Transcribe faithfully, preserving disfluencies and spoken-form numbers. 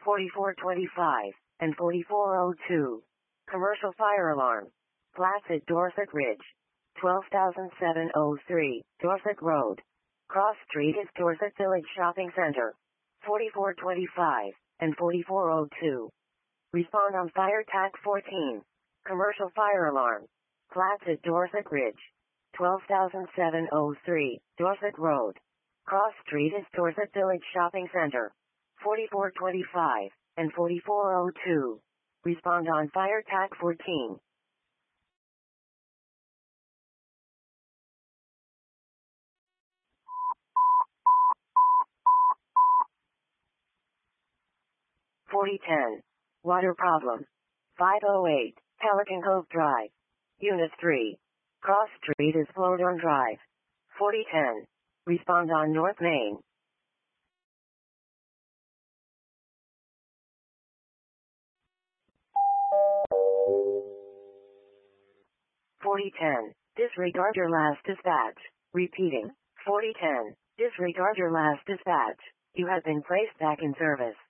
forty-four twenty-five, and forty-four oh two. Commercial fire alarm. Placid Dorset Ridge. twelve thousand seven hundred three, Dorset Road. Cross Street is Dorset Village Shopping Center. forty-four twenty-five, and forty-four oh two. Respond on fire tac fourteen. Commercial fire alarm. Placid Dorset Ridge. twelve thousand seven hundred three, Dorset Road. Cross Street is Dorset Village Shopping Center. forty-four twenty-five, and forty-four oh two. Respond on fire tac fourteen. forty ten. Water problem. five oh eight, Pelican Cove Drive. Unit three. Cross Street is Flodorn Drive. forty ten. Respond on North Main. forty ten. Disregard your last dispatch. Repeating. forty ten. Disregard your last dispatch. You have been placed back in service.